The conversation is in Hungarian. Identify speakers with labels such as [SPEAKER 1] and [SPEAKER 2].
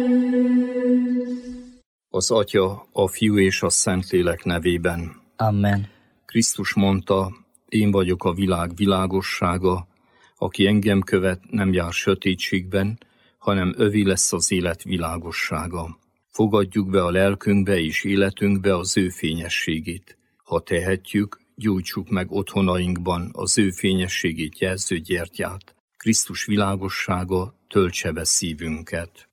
[SPEAKER 1] Az Atya, a Fiú és a Szentlélek nevében.
[SPEAKER 2] Amen.
[SPEAKER 1] Krisztus mondta, én vagyok a világ világossága, aki engem követ, nem jár sötétségben, hanem övé lesz az élet világossága. Fogadjuk be a lelkünkbe és életünkbe az ő fényességét. Ha tehetjük, gyújtsuk meg otthonainkban az ő fényességét jelző gyertyát. Krisztus világossága töltse be szívünket.